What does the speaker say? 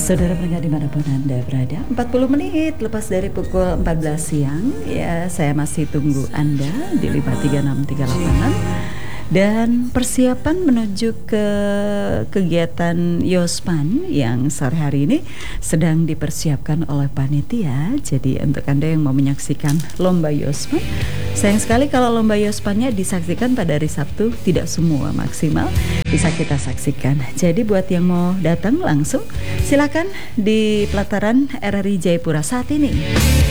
Saudara pendengar dimanapun Anda berada, 40 menit lepas dari pukul 14 siang. Ya, saya masih tunggu Anda di 53638. Dan persiapan menuju ke kegiatan Yospan yang sore hari ini sedang dipersiapkan oleh panitia. Jadi untuk Anda yang mau menyaksikan lomba Yospan, sayang sekali kalau lomba Yospannya disaksikan pada hari Sabtu, tidak semua maksimal bisa kita saksikan. Jadi buat yang mau datang langsung, silakan di pelataran RRI Jayapura saat ini.